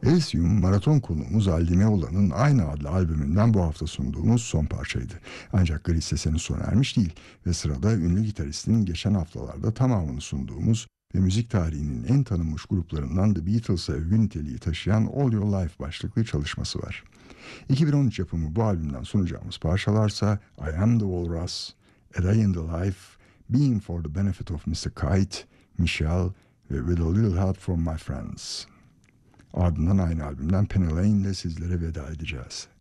Elysium, maraton konuğumuz Al Di Meo'nun aynı adlı albümünden bu hafta sunduğumuz son parçaydı. Ancak Gri Sesen'in sona ermiş değil ve sırada ünlü gitaristin geçen haftalarda tamamını sunduğumuz ve müzik tarihinin en tanınmış gruplarından The Beatles'a övgü niteliği taşıyan All Your Life başlıklı çalışması var. 2013 yapımı bu albümden sunacağımız parçalarsa I Am The Walrus, A Day In The Life, Being For The Benefit Of Mr. Kite, Michelle ve With A Little Help From My Friends. Ardından aynı albümden Penny Lane ile sizlere veda edeceğiz.